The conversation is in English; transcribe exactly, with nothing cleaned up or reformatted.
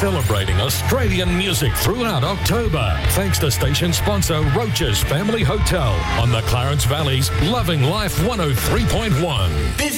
celebrating Australian music throughout October. Thanks to station sponsor Roach's Family Hotel on the Clarence Valley's Loving Life one oh three point one.